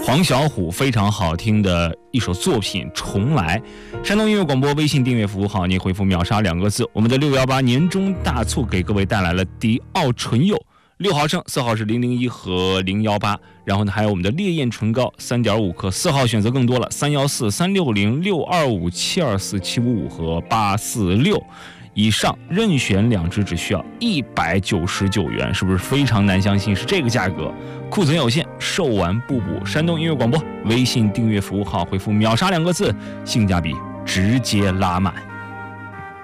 黄小琥非常好听的一首作品《重来》。山东音乐广播微信订阅服务号，你回复秒杀2个字，我们的618年终大促给各位带来了迪奥纯柚6毫升，4号是001和018，然后呢还有我们的烈焰唇膏3.5克，4号选择更多了，314、360、625、724、755和846。以上任选2支只需要199元，是不是非常难相信是这个价格？库存有限，售完不补。山东音乐广播微信订阅服务号回复秒杀2个字，性价比直接拉满。